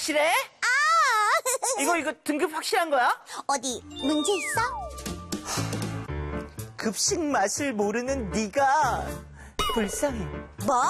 확실해? 이거 등급 확실한 거야? 어디 문제 있어? 급식 맛을 모르는 네가 불쌍해. 뭐?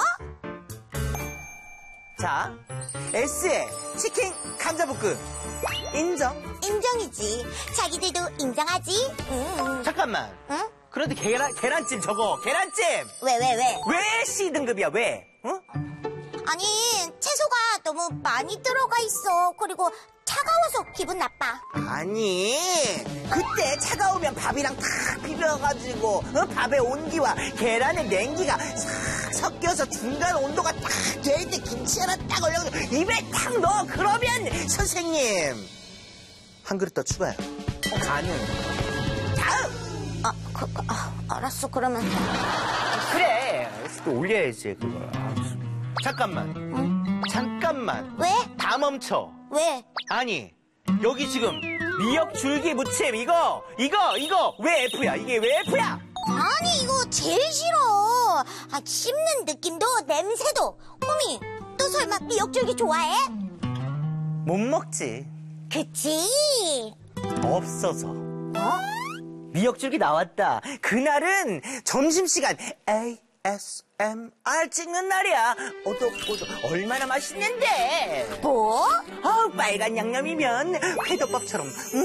자, S에 치킨 감자볶음 인정. 인정이지. 자기들도 인정하지? 잠깐만. 응? 그런데 계란찜 저거 계란찜 왜? 왜 C등급이야 왜? 어? 아니, 채소가 너무 많이 들어가 있어. 그리고 차가워서 기분 나빠. 아니 그때 차가우면 밥이랑 탁 비벼가지고 밥의 온기와 계란의 냉기가 싹 섞여서 중간 온도가 딱 될 때 김치 하나 딱 올려서 입에 탁 넣어. 그러면 선생님 한 그릇 더 추가요. 가능. 다음. 알았어. 그러면. 그래 또 올려야지 그걸. 잠깐만. 응? 잠깐만. 왜? 다 멈춰. 왜? 아니 여기 지금 미역 줄기 무침 이거 왜 F야? 이게 왜 F야? 아니, 이거 제일 싫어. 씹는 느낌도 냄새도. 호미, 또 설마 미역줄기 좋아해? 못 먹지. 그치? 없어서. 어? 미역줄기 나왔다. 그날은 점심시간 ASMR 찍는 날이야. 오독오독 얼마나 맛있는데. 뭐? 빨간 양념이면 회덮밥처럼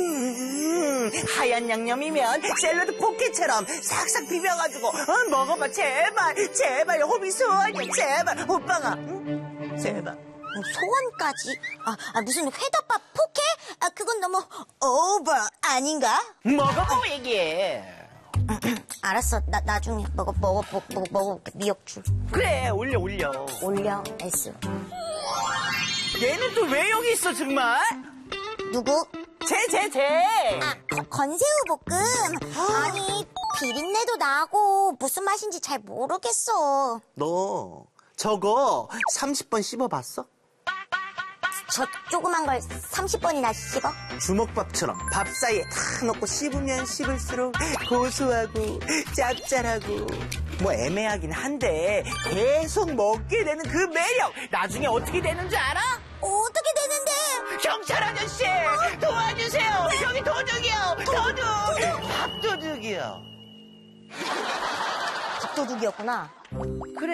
하얀 양념이면 샐러드 포켓처럼 싹싹 비벼가지고 먹어봐. 제발 호미소 아니야. 제발 오빠가 제발. 소원까지? 무슨 회덮밥 포케? 그건 너무 오버 아닌가? 먹어보고 얘기해. 알았어. 나중에 먹어볼게. 미역줄. 그래 올려. 올려. S. 얘는 또 왜 여기 있어 정말? 누구? 쟤. 건새우 볶음. 아니, 비린내도 나고 무슨 맛인지 잘 모르겠어. 너 저거 30번 씹어봤어? 저 조그만 걸 30번이나 씹어? 주먹밥처럼 밥 사이에 탁 넣고 씹으면 씹을수록 고소하고 짭짤하고 뭐 애매하긴 한데 계속 먹게 되는 그 매력 나중에 어떻게 되는 줄 알아? 어떻게 되는데? 경찰 아저씨 도와주세요. 여기 도둑이요. 도둑. 밥도둑이요. 밥도둑이었구나. 그래